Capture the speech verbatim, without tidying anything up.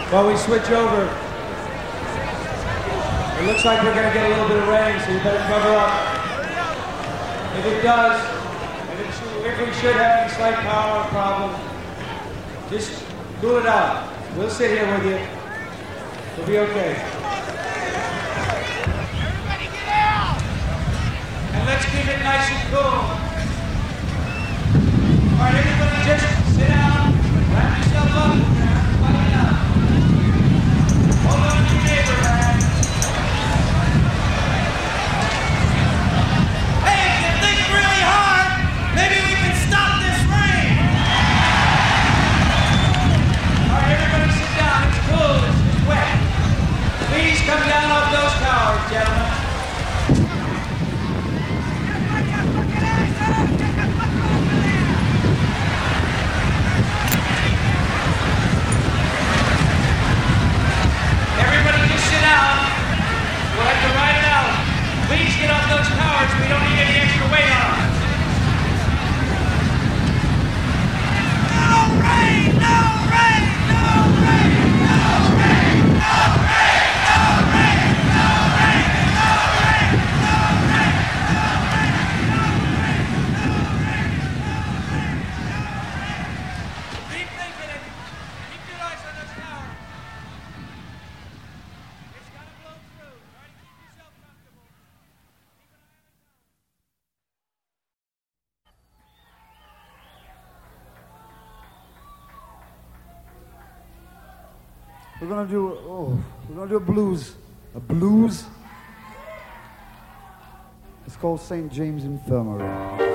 While we switch over, it looks like we're going to get a little bit of rain, so you better cover up. If it does, if, it should, if we should have any slight power problem, just cool it out. We'll sit here with you. We'll be okay. Everybody get out! And let's keep it nice and cool. All right, everybody just sit down, wrap yourself up, everybody up. Hold on to your neighbor, man. Hey, if you think really hard, maybe we can stop this rain! All right, everybody sit down. It's cool. It's, it's wet. Please come down off those towers, gentlemen. Everybody just sit down. We'll have to ride it out. Please get off those towers. We don't need any extra weight on them. No rain! No rain! No rain! No rain! No rain! No rain! No rain! No rain! No rain! No rain! No rain! No rain! Keep thinking it. Keep your eyes on those towers. It's gotta blow through. Try to keep yourself comfortable. Keep an eye on the We're gonna do oh, we're gonna do a blues, a blues. It's called Saint James Infirmary.